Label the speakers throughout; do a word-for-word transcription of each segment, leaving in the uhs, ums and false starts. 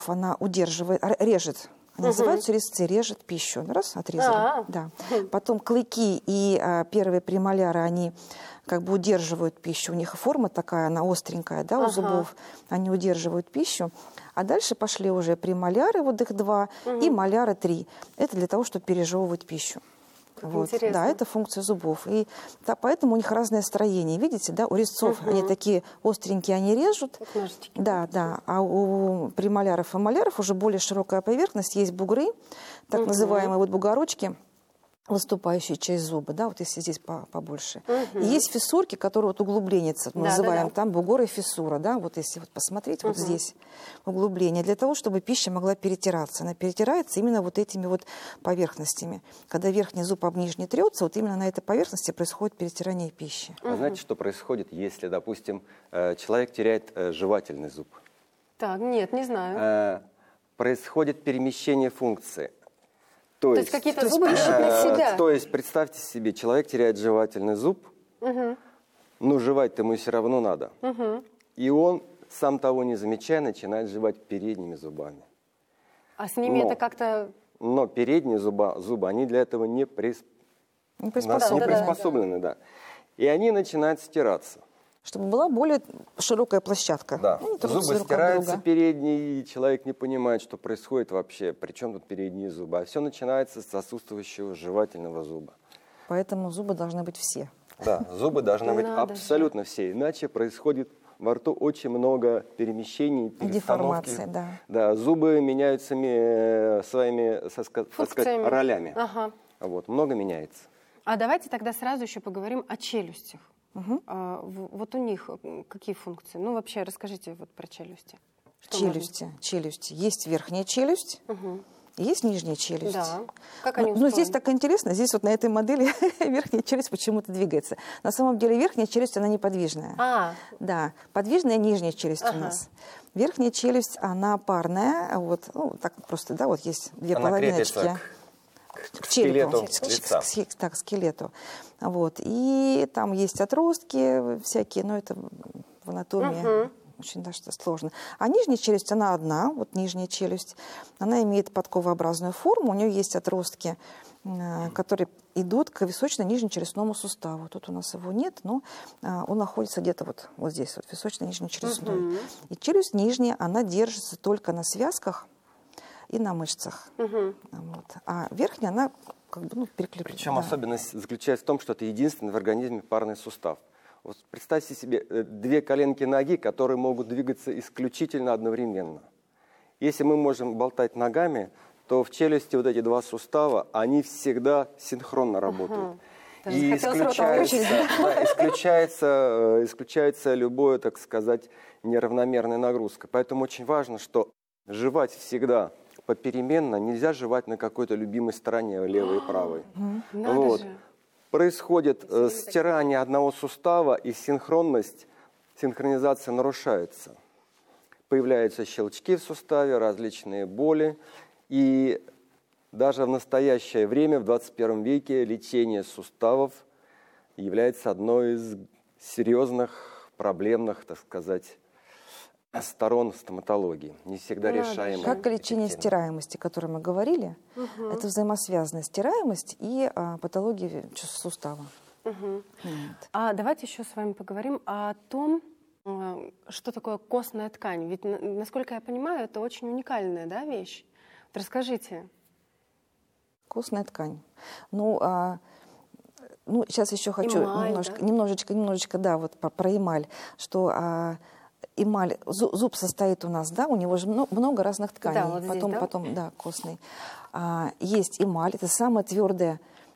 Speaker 1: она удерживает, режет. Они угу. называются резцы, режет пищу. Раз, отрезали. А-а-а. Да. Потом клыки и а, первые премоляры, они как бы удерживают пищу. У них форма такая, она остренькая, да, у ага. зубов. Они удерживают пищу. А дальше пошли уже премоляры, вот их два, угу. и моляры три. Это для того, чтобы пережевывать пищу. Вот. Да, это функция зубов. И да, поэтому у них разное строение. Видите, да, у резцов угу. они такие остренькие, они режут. Да, да. А у премоляров и моляров уже более широкая поверхность, есть бугры, так угу. называемые вот бугорочки, выступающие часть зуба, да, вот если здесь побольше. Угу. И есть фиссурки, которые вот углубленица, мы да, называем да, да. там бугор и фиссура, да, вот если вот посмотреть, угу. вот здесь углубление, для того, чтобы пища могла перетираться. Она перетирается именно вот этими вот поверхностями. Когда верхний зуб об нижний трется, вот именно на этой поверхности происходит перетирание пищи.
Speaker 2: А знаете, что происходит, если, допустим, человек теряет жевательный зуб?
Speaker 3: Так, нет, не знаю.
Speaker 2: Происходит перемещение функции.
Speaker 3: То, то есть какие-то зубы ищут на себя.
Speaker 2: То есть представьте себе, человек теряет жевательный зуб, угу. но жевать-то ему все равно надо. Угу. И он, сам того не замечая, начинает жевать передними зубами.
Speaker 3: А с ними но, это как-то...
Speaker 2: Но передние зуба, зубы, они для этого не, прис...
Speaker 1: не приспособлены.
Speaker 2: Не приспособлены да, да. Да. И они начинают стираться.
Speaker 1: Чтобы была более широкая площадка.
Speaker 2: Да. Зубы стираются передние, и человек не понимает, что происходит вообще. Причем тут передние зубы. А все начинается с отсутствующего жевательного зуба.
Speaker 1: Поэтому зубы должны быть все.
Speaker 2: Да, зубы должны быть абсолютно все. Иначе происходит во рту очень много перемещений,
Speaker 1: деформации, да.
Speaker 2: Да, зубы меняются своими, так сказать, ролями.
Speaker 3: Ага.
Speaker 2: Вот, много меняется.
Speaker 3: А давайте тогда сразу еще поговорим о челюстях. Угу. А, вот у них какие функции? Ну, вообще, расскажите вот про челюсти.
Speaker 1: Что челюсти, можно? челюсти. Есть верхняя челюсть, угу. есть нижняя челюсть.
Speaker 3: Да. Как они
Speaker 1: Но, но здесь так интересно, здесь вот на этой модели верхняя челюсть почему-то двигается. На самом деле верхняя челюсть, она неподвижная.
Speaker 3: А.
Speaker 1: Да, подвижная нижняя челюсть
Speaker 3: ага.
Speaker 1: у нас. Верхняя челюсть, она парная, вот, ну, так просто, да, вот есть две
Speaker 2: она
Speaker 1: половиночки.
Speaker 2: К, к скелету
Speaker 1: к, лица. К, к, так, к скелету. Вот. И там есть отростки всякие, но это в анатомии угу. очень даже сложно. А нижняя челюсть, она одна, вот нижняя челюсть, она имеет подковообразную форму, у нее есть отростки, которые идут к височно-нижнечелюстному суставу. Тут у нас его нет, но он находится где-то вот, вот здесь, вот височно-нижнечелюстной. Угу. И челюсть нижняя, она держится только на связках и на мышцах. Угу. Вот. А верхняя, она как бы ну, переклеплена.
Speaker 2: Причем
Speaker 1: да.
Speaker 2: особенность заключается в том, что это единственный в организме парный сустав. Вот представьте себе две коленки ноги, которые могут двигаться исключительно одновременно. Если мы можем болтать ногами, то в челюсти вот эти два сустава, они всегда синхронно работают.
Speaker 3: Угу.
Speaker 2: И исключается, да, исключается, исключается любое, так сказать, неравномерная нагрузка. Поэтому очень важно, что жевать всегда попеременно, нельзя жевать на какой-то любимой стороне, левой и правой.
Speaker 3: Надо
Speaker 2: вот.
Speaker 3: же.
Speaker 2: Происходит э, стирание одного сустава, и синхронность, синхронизация нарушается. Появляются щелчки в суставе, различные боли. И даже в настоящее время, в двадцать первом веке, лечение суставов является одной из серьезных, проблемных, так сказать, сторон стоматологии, не всегда решаемые.
Speaker 1: Как лечение стираемости, о которой мы говорили, угу. это взаимосвязана стираемость и а, патология сустава.
Speaker 3: Угу. Вот. А давайте еще с вами поговорим о том, что такое костная ткань. Ведь, насколько я понимаю, это очень уникальная, да, вещь. Вот расскажите.
Speaker 1: Костная ткань. Ну, а, ну сейчас еще хочу
Speaker 3: эмаль,
Speaker 1: немножко,
Speaker 3: да?
Speaker 1: немножечко, немножечко, да, вот про эмаль, что а, эмаль, зуб состоит у нас, да, у него же много разных тканей,
Speaker 3: да, вот
Speaker 1: потом,
Speaker 3: здесь, да?
Speaker 1: потом, да, костный. А, есть эмаль, это самая твердая,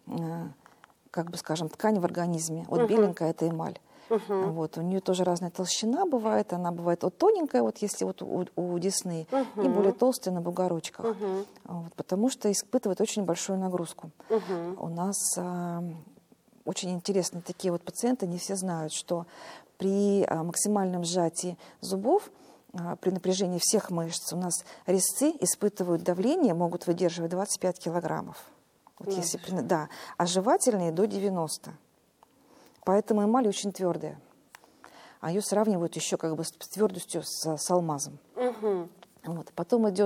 Speaker 1: как бы скажем, ткань в организме. Вот угу. беленькая это эмаль. Угу. Вот, у нее тоже разная толщина бывает, она бывает вот тоненькая, вот если вот у, у десны, угу. и более толстая на бугорочках, угу. вот, потому что испытывает очень большую нагрузку. Угу. У нас а, очень интересно, такие вот пациенты, не все знают, что при а, максимальном сжатии зубов, а, при напряжении всех мышц, у нас резцы испытывают давление, могут выдерживать двадцать пять килограммов. Вот если, да, а жевательные до девяноста. Поэтому эмаль очень твердая. А ее сравнивают еще как бы с твердостью с, с алмазом.
Speaker 3: Угу.
Speaker 1: Вот. Потом идет